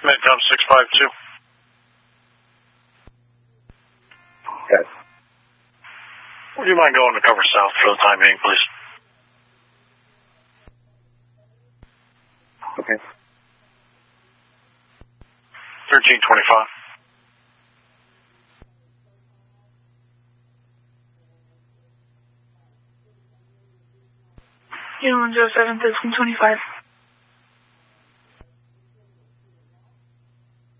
Midcom 652. Yes. Would you mind going to cover south for the time being, please? Okay. 1325. Unit 107, 1325.